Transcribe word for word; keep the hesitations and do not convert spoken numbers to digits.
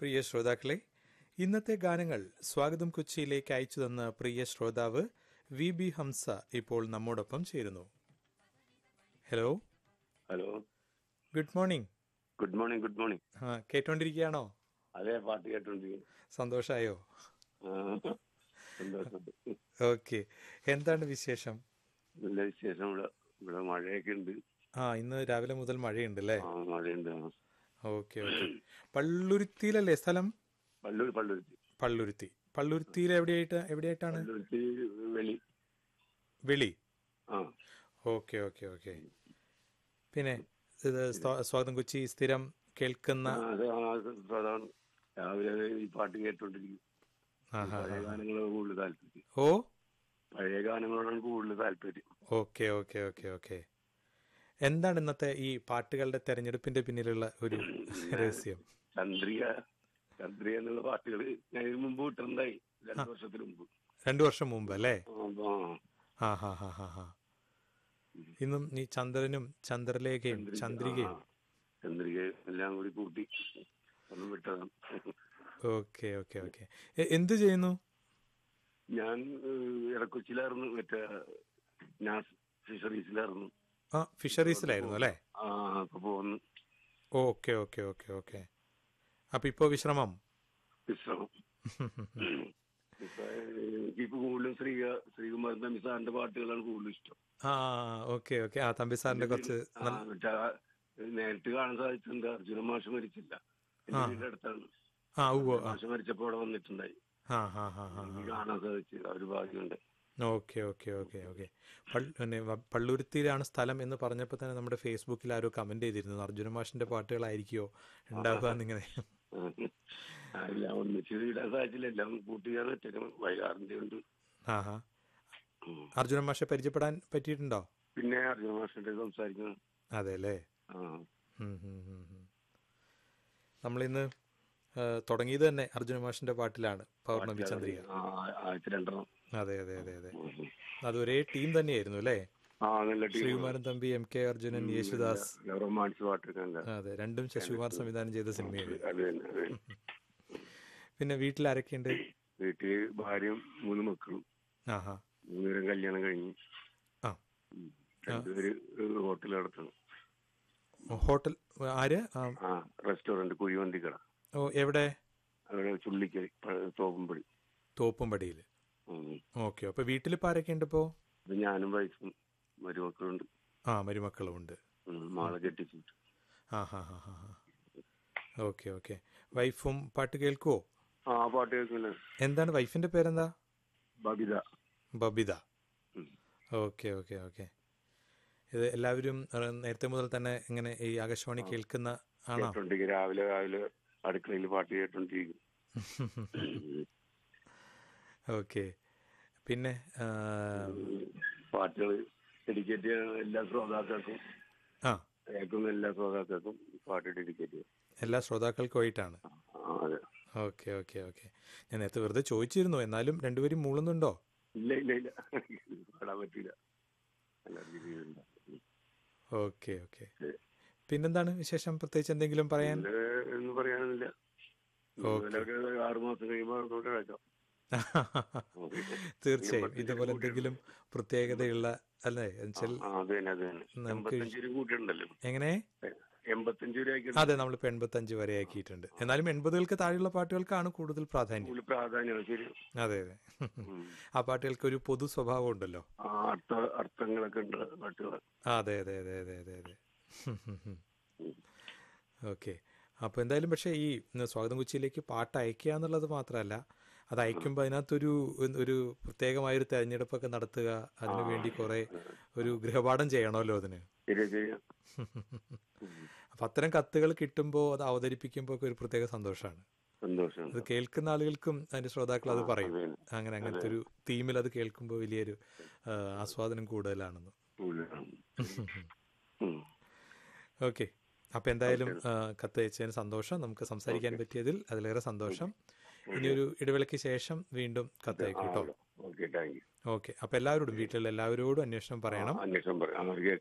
പ്രിയ ശ്രോതാക്കളെ, ഇന്നത്തെ ഗാനങ്ങൾ സ്വാഗതം കൊച്ചിയിലേക്ക് അയച്ചു തന്ന പ്രിയ ശ്രോതാവ് വി ബി ഹംസ ഇപ്പോൾ നമ്മോടൊപ്പം ചേരുന്നു. Hello hello, good morning. Good morning. Good morning. ആ കേട്ടോണ്ടിരിക്കുകയാണോ? അതെ, പാട്ട് കേട്ടോണ്ടിരിക്കുന്നു. സന്തോഷായോ? സന്തോഷം. ഓക്കെ, എന്താണ് വിശേഷം? നല്ല വിശേഷം. ഇവിടെ ഇവിടെ മഴയൊക്കെ ഉണ്ട്. ആ, ഇന്ന് രാവിലെ മുതൽ മഴയുണ്ട് അല്ലേ? ആ, മഴയുണ്ട്. Okay okay. പള്ളുരുത്തിയിലല്ലേ സ്ഥലം? പള്ളൂർ പള്ളുരുത്തി. പള്ളുരുത്തി. പള്ളുരുത്തിയിൽ എവിടെയായിട്ട് എവിടെയായിട്ടാണ്? പള്ളുരുത്തി വെളി. വെളി. ആ, ഓക്കെ ഓക്കെ ഓക്കെ. പിന്നെ ഇത് സ്വാ- സ്വാഗതം കൊച്ചി സ്ഥിരം കേൾക്കുന്ന ആ, അത് ആ, അതാണ്. രാവിലെ ഈ പാട്ട് കേട്ടോണ്ടിരിക്കും. ആ ഹാ പഴയ ഗാനങ്ങളോട് കൂടുതൽ താല്പര്യം. ഓ പഴയ ഗാനങ്ങളോടാണ് കൂടുതൽ താല്പര്യം. Okay okay okay okay. എന്താണ് ഇന്നത്തെ ഈ പാട്ടുകളുടെ തെരഞ്ഞെടുപ്പിന്റെ പിന്നിലുള്ള ഒരു രഹസ്യം? ചന്ദ്രിക ചന്ദ്രിക എന്നുള്ള പാട്ടുകൾ ഞാൻ ഇതിന് മുമ്പ് വിട്ടിട്ടുണ്ടായി, രണ്ടു വർഷത്തിന് മുമ്പ്. രണ്ടു വർഷം മുമ്പ് അല്ലേ? ആ, ആ ഹാ ഹാ ഹാ ഹാ. ഇന്നും ഈ ചന്ദ്രനും ചന്ദ്രലേഖയും ചന്ദ്രികയും. ചന്ദ്രിക എല്ലാം കൂടി കൂട്ടി ഒന്ന് വിട്ടതാണ്. Okay okay okay. എന്ത് ചെയ്യുന്നു? ഞാൻ ഇടക്കൊച്ചിയിലായിരുന്നു, മറ്റേ നാസ് ഫിഷറീസിലായിരുന്നു. ആ, ഫിഷറീസിലായിരുന്നു അല്ലേ? ആ, അപ്പൊ പോന്നു. Okay okay okay okay. അപ്പൊ ഇപ്പോ വിശ്രമം? വിശ്രമം. ഇപ്പൊ എനിക്കിപ്പോ കൂടുതലും ശ്രീ ശ്രീകുമാരൻ തമ്പി സാറിന്റെ പാട്ടുകളാണ് കൂടുതലും ഇഷ്ടം. ആ ഓക്കെ ഓക്കെ. ആ, തമ്പി സാറിന്റെ കുറച്ച് ആ, മറ്റേ നേരിട്ട് കാണാൻ സാധിച്ചിട്ടുണ്ട്. അർജുന മാഷ് മരിച്ചില്ല, എന്റെ വീടിന്റെ അടുത്താണ്. ആ ഉവ്വ. മാഷ് മരിച്ചപ്പോ അവിടെ വന്നിട്ടുണ്ടായി. ആ ഹാ ഹാ ഹാ ഹാ. കാണാൻ സാധിച്ചു, ആ ഒരു ഭാഗ്യമുണ്ട്. Okay okay okay okay. പിന്നെ പള്ളുരുത്തിയിലാണ് സ്ഥലം എന്ന് പറഞ്ഞപ്പോൾ തന്നെ നമ്മുടെ ഫേസ്ബുക്കിൽ ആരോ കമന്റ് ചെയ്തിരുന്നു, അർജുന മാഷിന്റെ പാട്ടുകളായിരിക്കുമോ ഉണ്ടാവുക എന്നിങ്ങനെ. ഇല്ല, ഒന്നിച്ച് ഇടാൻ സാധിച്ചില്ല, എല്ലാം കൂട്ടുകാർ ഒറ്റക്കും വൈകാറിന്റെ ഉണ്ട്. ആ ഹാ. അർജുന മാഷെ പരിചയപ്പെടാൻ പറ്റിയിട്ടുണ്ടോ? പിന്നെ അർജുന മാഷിന്റെ സംസാരിക്കുന്നു. അതെ അല്ലേ? ആ, നമ്മളിന്ന് തുടങ്ങിയത് തന്നെ അർജുന മാഷിന്റെ പാട്ടിലാണ്, പൗർണമി ചന്ദ്രിക. ആഴ്ച രണ്ടെണ്ണം. അതെ അതെ അതെ അതെ. അത് ഒരേ ടീം തന്നെയായിരുന്നു അല്ലേ? ആ, നല്ല team. Sreekumaran Thampi, M K Arjunan, Yesudas. Romance പാട്ടൊക്കെ. അതെ, രണ്ടും ശശികുമാർ സംവിധാനം ചെയ്ത സിനിമയാണ്. അത് തന്നെ. പിന്നെ വീട്ടിൽ ആരൊക്കെയുണ്ട്? വീട്ടില് ഭാര്യയും മൂന്ന് മക്കളും. ആഹാ. മൂന്നുപേരും കല്യാണം കഴിഞ്ഞു. ആ, രണ്ടുപേര് ഹോട്ടൽ നടത്തണം. ഹോട്ടൽ ആര്? ആ, റെസ്റ്റോറന്റ് കുഴിമന്തിക്കട. ഓ, എവിടെ? അവിടെ ചുള്ളിക്കൽ, തോപ്പുംപടി. തോപ്പുംപടിയിൽ. ഓക്കെ. അപ്പൊ വീട്ടിലിപ്പോ ആരൊക്കെയുണ്ട് ഇപ്പോ? ഞാനും വൈഫും മരുമക്കളുണ്ട്. ആ, മരുമക്കളും ഉണ്ട്. മാളെ കെട്ടിച്ചിട്ട്. ആ ഹാ ഹാ ഹാ. Okay okay. വൈഫും പാട്ട് കേൾക്കുവോ? ആ, പാട്ട് കേൾക്കില്ല. എന്താണ് വൈഫിന്റെ പേരെന്താ? Babita. Babita. Okay okay okay. ഇത് എല്ലാവരും നേരത്തെ മുതൽ തന്നെ ഇങ്ങനെ ഈ ആകാശവാണി കേൾക്കുന്ന ആണോ? രാവിലെ രാവിലെ അടുക്കളയിൽ പാട്ട് കേട്ടോണ്ടിരിക്കും. ഓക്കെ. പിന്നെ പാട്ടുകൾ ഡെഡിക്കേറ്റ് ചെയ്യണം എല്ലാ ശ്രോതാക്കൾക്കും. ആ, കേൾക്കുന്ന എല്ലാ ശ്രോതാക്കൾക്കും പാട്ട് ഡെഡിക്കേറ്റ് ചെയ്യും. എല്ലാ ശ്രോതാക്കൾക്കുമായിട്ടാണ്. അതെ. Okay okay okay. ഞാൻ നേരത്തെ വെറുതെ ചോദിച്ചിരുന്നു, എന്നാലും രണ്ടുപേരും മൂളുന്നുണ്ടോ? ഇല്ല ഇല്ല ഇല്ല, പാടാൻ പറ്റില്ല. Okay okay. പിന്നെന്താണ് വിശേഷം? പ്രത്യേകിച്ച് എന്തെങ്കിലും പറയാൻ? എന്ന് പറയാനില്ല. ആറുമാസം കഴിയുമ്പോൾ കേൾക്കാം. തീർച്ചയായും ഇതുപോലെ എന്തെങ്കിലും പ്രത്യേകതയുള്ള അല്ലേ? എങ്ങനെ? അതെ, നമ്മളിപ്പോ എൺപത്തഞ്ച് വരെ ആക്കിയിട്ടുണ്ട്. എന്നാലും എൺപതുകൾക്ക് താഴെയുള്ള പാട്ടുകൾക്കാണ് കൂടുതൽ പ്രാധാന്യം. അതെ അതെ. ആ പാട്ടുകൾക്ക് ഒരു പൊതു സ്വഭാവം ഉണ്ടല്ലോ. അർത്ഥങ്ങളൊക്കെ ഉണ്ട് പാട്ടുകൾ. അതെ അതെ അതെ അതെ അതെ അതെ. ഓക്കെ. അപ്പോൾ എന്തായാലും പക്ഷേ ഈ സ്വാഗതം കൊച്ചിയിലേക്ക് പാട്ട് അയക്കുക എന്നുള്ളത് മാത്രമല്ല, അത് അയക്കുമ്പോൾ അതിനകത്തൊരു ഒരു പ്രത്യേകമായൊരു തെരഞ്ഞെടുപ്പൊക്കെ നടത്തുക, അതിനുവേണ്ടി കുറെ ഒരു ഗൃഹപാഠം ചെയ്യണമല്ലോ അതിന്. അപ്പം അത്തരം കത്തുകൾ കിട്ടുമ്പോൾ അത് അവതരിപ്പിക്കുമ്പോൾ ഒക്കെ ഒരു പ്രത്യേക സന്തോഷമാണ്. അത് കേൾക്കുന്ന ആളുകൾക്കും അതിന്റെ ശ്രോതാക്കൾ അത് പറയും, അങ്ങനെ അങ്ങനത്തെ ഒരു തീമിൽ അത് കേൾക്കുമ്പോൾ വലിയൊരു ആസ്വാദനം കൂടുതലാണെന്ന്. ഓക്കെ. അപ്പം എന്തായാലും കത്തയച്ചതിന് സന്തോഷം. നമുക്ക് സംസാരിക്കാൻ പറ്റിയതിൽ അതിലേറെ സന്തോഷം. ഇനിയൊരു ഇടവേളയ്ക്ക് ശേഷം വീണ്ടും കത്തയക്കും കേട്ടോ. ഓക്കെ. അപ്പം എല്ലാവരോടും, വീട്ടിലുള്ള എല്ലാവരോടും അന്വേഷണം പറയണം.